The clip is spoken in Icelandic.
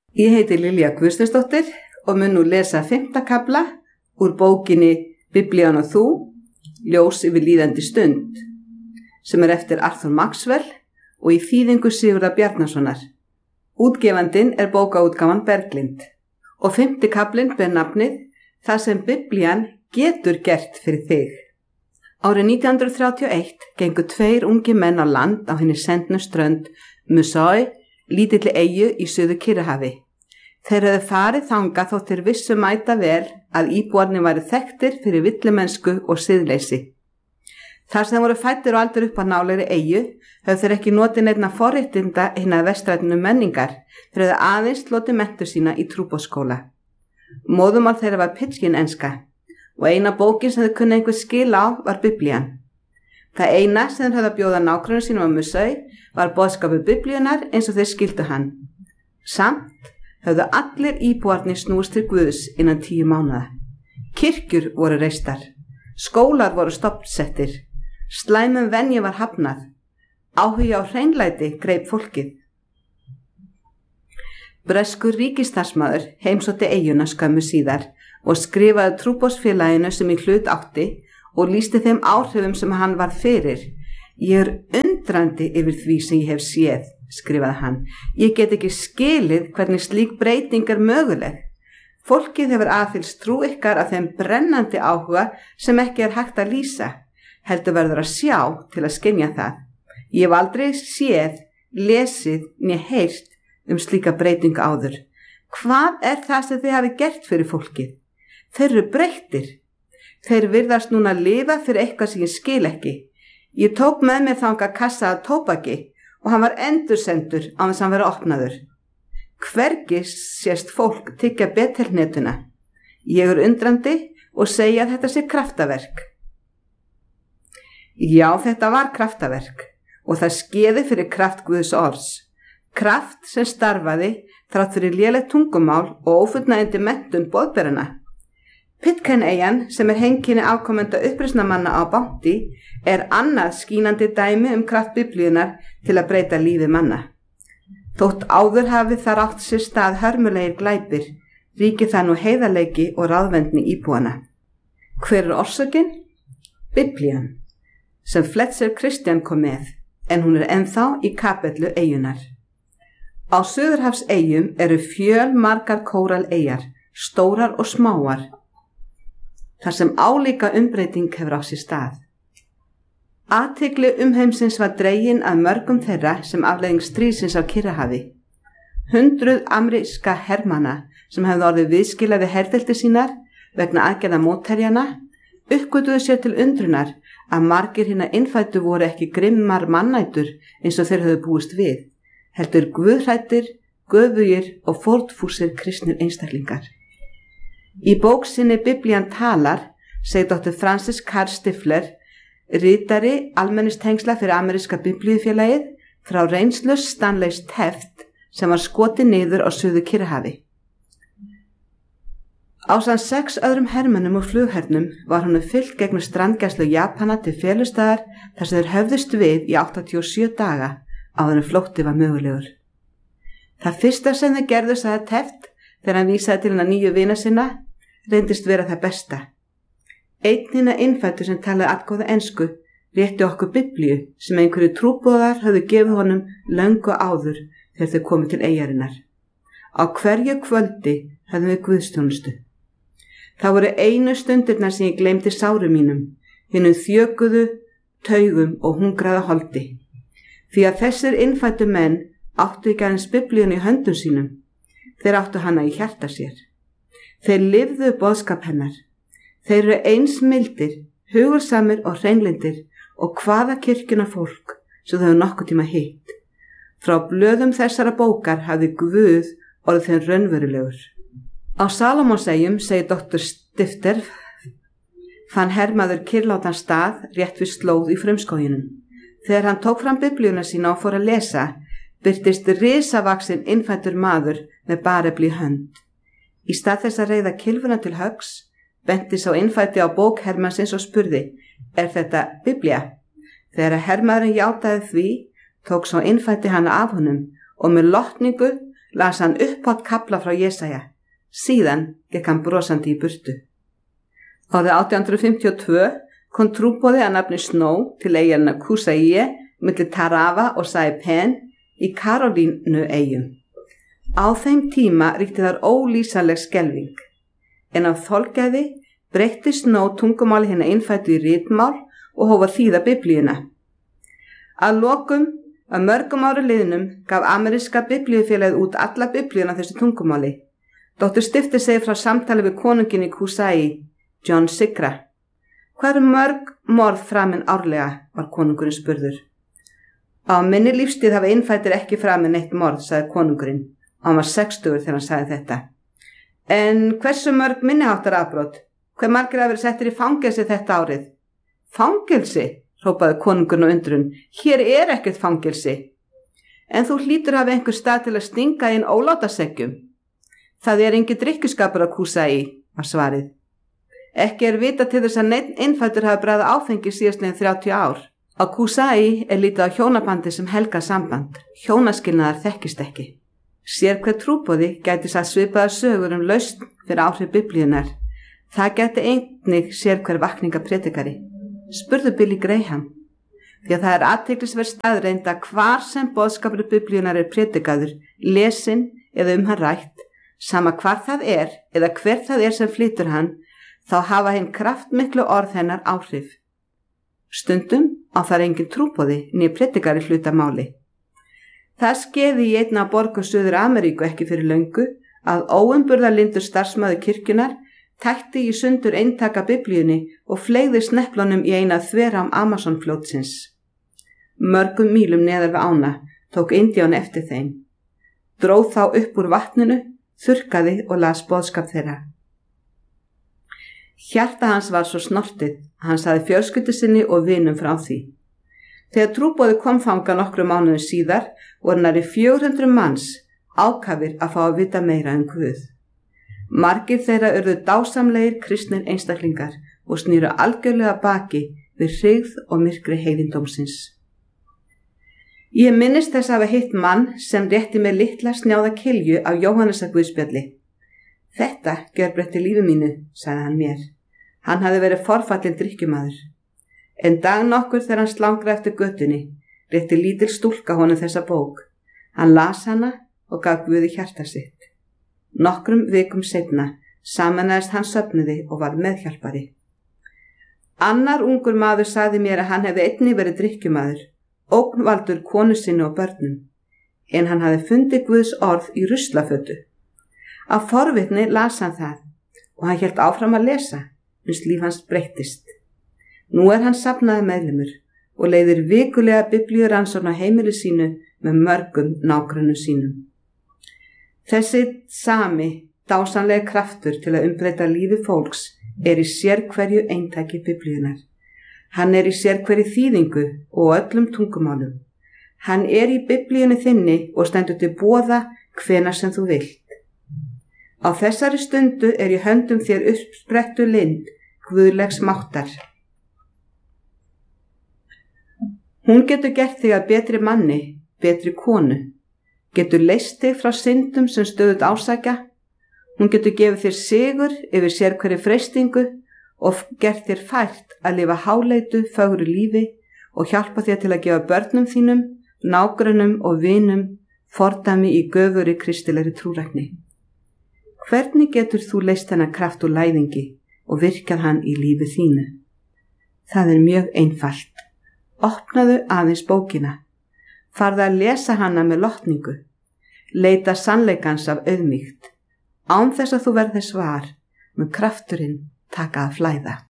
Ég heiti Lilja Guðsteinsdóttir og mun nú lesa 5. kafla úr bókinni Biblían og þú, ljós yfir líðandi stund, sem eftir Arthur Maxwell og í þýðingu Sigurðar Bjarnasonar. Útgefandinn bókaútgáfan Berglind og 5. kaflinn ber nafnið Það sem Biblían getur gert fyrir þig. Árið 1931 gengu 2 ungir menn á land á hinni sendnu strönd Musói, lítilli eyju í Suður-Kyrrahafi. Þeir höfðu farið þangað þótt þeir vissu mæta vel að íbúarnir væru þekktir fyrir villimennsku og siðleysi. Þar sem þeir voru fæddir og aldir upp á nálegri eyju, höfðu þeir ekki notið neinna forréttinda hinna vestrænnu menningar, þeir höfðu aðeins hlotið menntun sína í trúboðsskóla. Móðurmál þeirra var pidgin-enska og eina bókin sem þeir kunnu einhver skil á var Biblían. Það eina sem þeir höfðu að bjóða nágrönnum sínum á Musói var boðskapur Biblíunar eins og þeir skildu hann. Samt höfðu allir íbúarnir snúist til Guðs innan 10 mánaða. Kirkjur voru reistar, skólar voru stofnsettir, slæmum venju var hafnað, áhugi á hreinlæti greip fólkið. Breskur ríkisstarfsmaður heimsótti eyjuna skömmu síðar og skrifaði trúboðsfélaginu sem í hlut átti og lýsti þeim áhrifum sem hann varð fyrir. Ég undrandi yfir því sem ég hef séð, skrifaði hann. Ég get ekki skilið hvernig slík breyting möguleg. Fólkið hefur aðfylgst trú ykkar af þeim brennandi áhuga sem ekki hægt að lýsa. Heldur verður að sjá til að skynja það. Ég hef aldrei séð, lesið né heyrt slíka breytingu áður. Hvað það sem þið hafi gert fyrir fólkið? Þeir eru breyttir. Þeir virðast núna að lifa fyrir eitthvað sem ég skil ekki. Ég tók með mér þangað kassa af tóbaki og hann var endursendur á þess að hann vera opnaður. Hvergi sést fólk tyggja Betelhnetuna. Ég undrandi og segja að þetta sé kraftaverk. Já, þetta var kraftaverk og það skeði fyrir kraft Guðs orðs. Kraft sem starfaði þrátt fyrir lélegt tungumál og ófullnægjandi menntun boðberana. Pitcairn-eyjan sem heimkynni afkomenda uppreisnarmanna á Bounty annað skínandi dæmi kraft Biblíunar til að breyta lífi manna. Þótt áður hafi þar átt sér stað hörmulegir glæpir, ríkir það nú heiðarleiki og ráðvendni íbúana. Hver orsökin? Biblían, sem Fletcher Christian kom með, en hún ennþá í kapellu eyjunar. Á Suðurhafseyjum fjölmargar kóraleyjar, stórar og smáar, þar sem álíka umbreyting hefur á sér stað. Athygli umheimsins var dregin af mörgum þeirra sem afleiðing stríðsins á Kyrrahafi. 100 ameríska hermanna sem hefðu orðið viðskila við herveldi sínar vegna aðgerða mótherjana uppgötvuðu sér til undrunar að margir hinna innfæddu voru ekki grimmar mannætur eins og þeir höfðu búist við, heldur guðhræddir, göfugir og fórnfúsir kristnir einstaklingar. Í bók sinni Biblían talar segir Dr. Francis Carr Stifler, ritari almennistengsla fyrir ameríska biblíufélagið, frá reynslu Stanleys Teft sem var skotið niður á Suður-Kyrrahafi. Ásamt 6 öðrum hermönnum og flughernum var honum fylgt gegnum strandgæslu Japana til felustæðar þar sem þeir höfðust við í 87 daga áður en flótti var mögulegur. Það fyrsta sem þeir gerðu, sagði Teft þegar hann vísaði til hennar nýju vina sinna, reyndist vera það besta. Einn hinna innfæddu sem talaði allgóða ensku rétti okkur Biblíu sem einhverju trúboðar höfðu gefið honum löngu áður þegar þau komu til eyjarinnar. Á hverju kvöldi höfðum við guðsþjónustu. Það voru einu stundirnar sem ég gleymdi sárum mínum, hinum þjökuðu, taugum og hungraða holdi. Því að þessir innfæddu menn áttu ekki aðeins Biblíun í höndum sínum, þeir áttu hana í hjarta sér. Þeir lifðu boðskap hennar. Þeir eru eins mildir, hugulsamir og hreinlyndir og hvaða kirkjuna fólk sem þau nokkuð tíma hitt. Frá blöðum þessara bókar hafði Guð orðið þeim raunverulegur. Á Salómonseyjum, segir Dr. Stifter, fann hermaður kyrrlátan stað rétt við slóð í frumskóginum. Þegar hann tók fram Biblíuna sína og fór að lesa, birtist risavaxinn innfæddur maður með barefli í hönd. Í stað þess að reiða kylfuna til höggs, benti sá innfæddi á bók hermannsins og spurði, þetta Biblía? Þegar hermaðurinn játaði því, tók sá innfæddi hana af honum og með lotningu las hann upphátt kafla frá Jesaja. Síðan gekk hann brosandi í burtu. Árið 1852 kom trúboði að nafni Snow til eyjanna Kusaíe milli Tarawa og Saipan í Karolínu eyjum. Á þeim tíma ríkti þar ólýsanleg skelfing, en af þolgæði breytti Snow tungumáli hinna innfæddu í ritmál og hóf að þýða Biblíuna. Að lokum, að mörgum ára liðnum, gaf ameríska biblíufélagið út alla Biblíuna þessu tungumáli. Dr. Stifter segir frá samtali við konunginn í Kusai, John Sigra. Hvað eru mörg morð framin árlega, var konungurinn spurður. Á minni lífstíð hafa innfæddir ekki framin neitt morð, sagði konungurinn. Hann var 60 þegar hann sagði þetta. En hversu mörg minniháttar afbrot? Hver margir hafa verið settir í fangelsi þetta árið? Fangelsi? Hrópaði konungurinn á undrun. Hér er ekkert fangelsi. En þú hlýtur hafa einhver stað til að stinga inn ólátaseggjum. Það er engin drykkjuskapur á Kusai, var svarið. Ekki er vita til þess að neinn innfæddur hafa bragðað áfengi síðastliðin 30 ár. Á Kusai er lítið á hjónabandi sem helgað samband. Hjónaskilnaðar þekkist ekki. Sér hver trúboði gæti sagt svipaðar sögur lausn fyrir áhrif Biblíunar. Það gæti einnig sér hver vakningapredikari. Spurðu Billy Graham. Því að það er athyglisverð staðreynd að hvar sem boðskapur Biblíunar er predikaður, lesin eða hann rætt, sama hvar það er eða hver það er sem flytur hann, þá hafa hinn kraftmiklu orð hennar áhrif. Stundum á þar engin trúboði né predikari hluta máli. Það skeiði í einna borgum Suður Ameríku ekki fyrir löngu að óumburðarlyndur starfsmaður kirkjunar tætti í sundur eintaka Biblíunni og fleygði sneplunum í eina þverám Amazonfljótsins. Mörgum mílum neðar við ána tók Indíán eftir þeim. Dróð þá upp úr vatninu, þurrkaði og las boðskap þeirra. Hjarta hans var svo snortið, hann sagði fjölskyldu sinni og vinum frá því. Þegar trúboði kom þangað nokkrum mánuðum síðar voru nærri 400 manns ákafir að fá að vita meira Guð. Margir þeirra urðu dásamlegir kristnir einstaklingar og snýru algjörlega baki við hryggð og myrkri heiðindómsins. Ég minnist þess að hafa hitt mann sem rétti með litla snjáða kilju af Jóhannesar Guðspjalli. Þetta gjörbreytti lífi mínu, sagði hann mér. Hann hafði verið forfallinn drykkjumaður. En dag nokkur þegar hann slangraði eftir götunni, rétti lítil stúlka honum þessa bók. Hann las hana og gaf Guði hjarta sitt. Nokkrum vikum seinna sameinaðist hann söfnuði og var meðhjálpari. Annar ungur maður sagði mér að hann hefði einnig verið drykkjumaður, ógnvaldur konu sinni og börnum, en hann hafði fundið Guðs orð í ruslafötu. Af forvitni las hann það og hann hélt áfram að lesa, uns líf hans breyttist. Nú er hann safnaði meðlimur og leiðir vikulega biblíurannsókn á heimili sínu með mörgum nágrönnum sínum. Þessi sami dásamlega kraftur til að umbreyta lífi fólks er í sérhverju eintaki Biblíunar. Hann er í sérhverju þýðingu og öllum tungumálum. Hann er í Biblíunni þinni og stendur til boða hvenær sem þú vilt. Á þessari stundu er í höndum þér uppsprettu lind guðlegs máttar. Hún getur gert þig að betri manni, betri konu, getur leyst þig frá syndum sem stöðugt ásækja, hún getur gefið þér sigur yfir sérhverri freistingu og gert þér fært að lifa háleitu, fögru lífi og hjálpa þér til að gefa börnum þínum, nágrönnum og vinum fordæmi í göfuri kristilegri trúrækni. Hvernig getur þú leyst hennar kraft úr læðingi og virkað hann í lífi þínu? Það er mjög einfalt. Opnaðu aðeins bókina. Farðu að lesa hana með lotningu. Leita sannleikans af auðmýkt. Án þess að þú verðir svar, mun krafturinn taka að flæða.